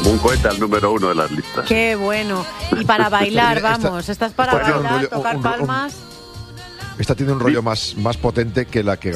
como un cohete al número 1 de las listas. Qué bueno. Y para bailar, vamos. ¿Estás para bailar, tocar palmas? Esta tiene un rollo más potente que la que